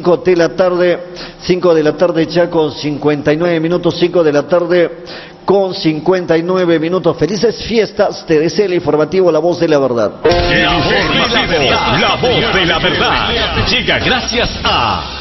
5 de la tarde, 5 de la tarde ya con 59 minutos, 5 de la tarde con 59 minutos. Felices fiestas, te desea el informativo La Voz de la Verdad. La Voz de la Verdad llega gracias a